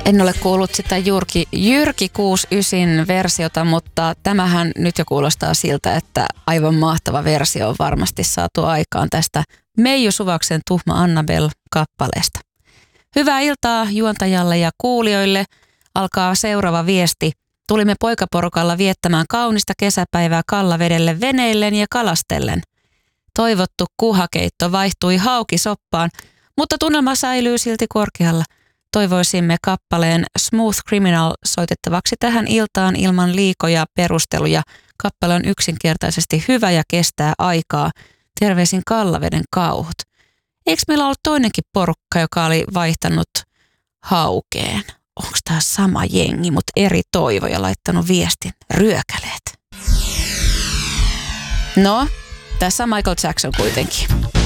En ole kuullut sitä Jyrki 69 versiota, mutta tämähän nyt jo kuulostaa siltä, että aivan mahtava versio on varmasti saatu aikaan tästä Meiju Suvaksen Tuhma Annabel-kappaleesta. Hyvää iltaa juontajalle ja kuulijoille. Alkaa seuraava viesti. Tulimme poikaporukalla viettämään kaunista kesäpäivää Kallavedelle veneillen ja kalastellen. Toivottu kuhakeitto vaihtui haukisoppaan, mutta tunnelma säilyy silti korkealla. Toivoisimme kappaleen Smooth Criminal soitettavaksi tähän iltaan ilman liikoja perusteluja. Kappale on yksinkertaisesti hyvä ja kestää aikaa. Terveisin Kallaveden kauhut. Eikö meillä ollut toinenkin porukka, joka oli vaihtanut haukeen? Onko tämä sama jengi, mutta eri toivoja laittanut viestin? Ryökäleet. No, tässä on Michael Jackson kuitenkin.